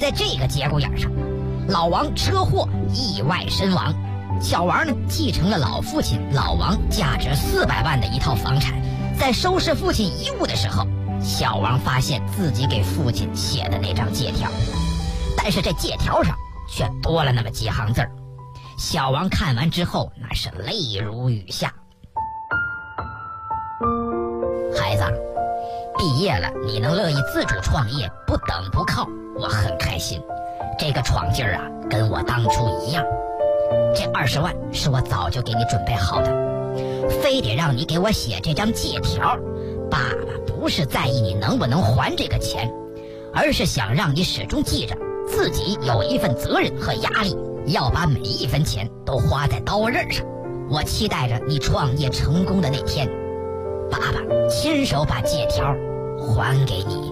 在这个节骨眼上，老王车祸意外身亡。小王呢继承了老父亲老王价值400万的一套房产，在收拾父亲遗物的时候，小王发现自己给父亲写的那张借条，但是这借条上却多了那么几行字儿。小王看完之后那是泪如雨下。孩子，毕业了你能乐意自主创业，不等不靠，我很开心。这个闯劲儿啊跟我当初一样。这20万是我早就给你准备好的，非得让你给我写这张借条，爸爸不是在意你能不能还这个钱，而是想让你始终记着自己有一份责任和压力，要把每一分钱都花在刀刃上。我期待着你创业成功的那天，爸爸亲手把借条还给你。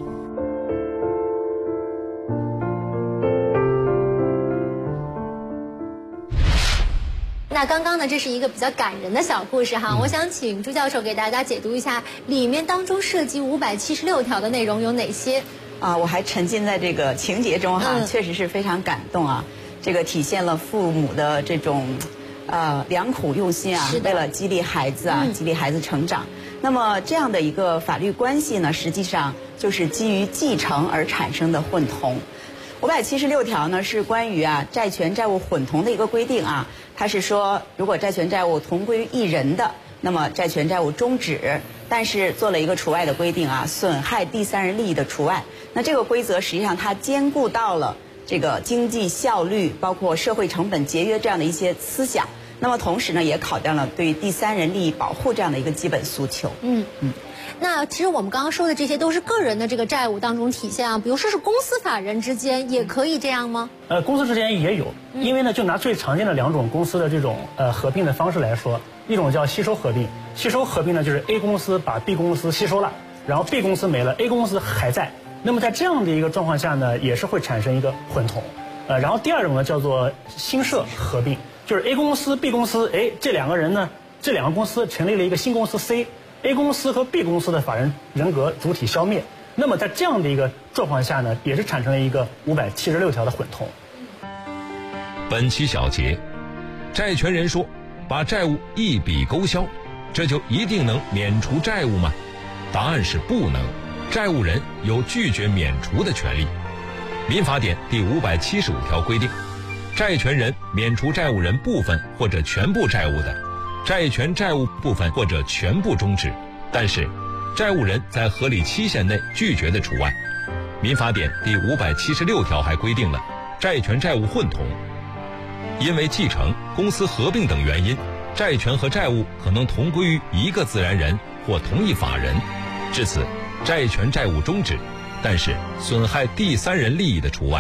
那刚刚呢，这是一个比较感人的小故事哈，我想请朱教授给大家解读一下，里面当中涉及576条的内容有哪些？ 我还沉浸在这个情节中哈，确实是非常感动啊。这个体现了父母的这种良苦用心啊，为了激励孩子啊，激励孩子成长。那么这样的一个法律关系呢，实际上就是基于继承而产生的混同。576条呢是关于债权债务混同的一个规定啊，它是说如果债权债务同归于一人的，那么债权债务终止，但是做了一个除外的规定啊，损害第三人利益的除外。那这个规则实际上它兼顾到了这个经济效率，包括社会成本节约这样的一些思想。那么同时呢，也考量了对第三人利益保护这样的一个基本诉求。 那其实我们刚刚说的这些都是个人的这个债务当中体现啊，比如说是公司法人之间也可以这样吗？ 公司之间也有，因为呢，就拿最常见的2种公司的这种合并的方式来说，一种叫吸收合并，吸收合并呢就是 A 公司把 B 公司吸收了，然后 B 公司没了 ，A 公司还在。那么在这样的一个状况下呢，也是会产生一个混同。然后第2种呢叫做新设合并，就是 A 公司 B 公司，这2个人呢，这2个公司成立了一个新公司 C。A 公司和 B 公司的法人人格主体消灭，那么在这样的一个状况下呢，也是产生了一个576条的混同。 本期小结，债权人说把债务一笔勾销，这就一定能免除债务吗？答案是不能，债务人有拒绝免除的权利。民法典第575条规定，债权人免除债务人部分或者全部债务的，债权债务部分或者全部终止，但是债务人在合理期限内拒绝的除外。民法典第576条还规定了债权债务混同，因为继承、公司合并等原因，债权和债务可能同归于一个自然人或同一法人，至此债权债务终止，但是损害第三人利益的除外。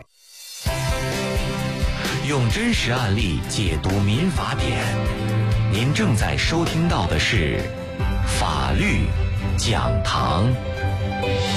用真实案例解读民法典，您正在收听到的是法律讲堂。